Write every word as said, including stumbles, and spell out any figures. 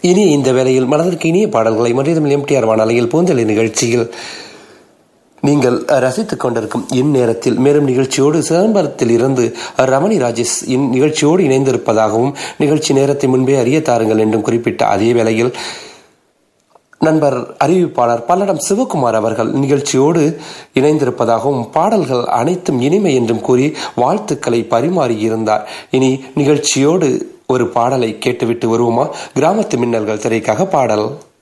இனி இந்த வேளையில் மனதிற்கு இனிய பாடல்களை மனிதமில் எம்டிஆர் வானொலியில் பூந்தொழி நிகழ்ச்சியில் நீங்கள் ரசித்துக் கொண்டிருக்கும் இந்நேரத்தில் மேலும் நிகழ்ச்சியோடு சிதம்பரத்தில் இருந்து ரமணி ராஜேஷ் நிகழ்ச்சியோடு இணைந்திருப்பதாகவும் நிகழ்ச்சி நேரத்தை முன்பே அறிய தாருங்கள் என்றும் குறிப்பிட்ட அதே வேளையில் நண்பர் அறிவிப்பாளர் பல்லடம் சிவகுமார் அவர்கள் நிகழ்ச்சியோடு இணைந்திருப்பதாகவும் பாடல்கள் அனைத்தும் இனிமை என்றும் கூறி வாழ்த்துக்களை பரிமாறியிருந்தார். இனி நிகழ்ச்சியோடு ஒரு பாடலை கேட்டுவிட்டு வருவோமா? கிராமத்து மின்னல்கள் திரைக்காக பாடல்.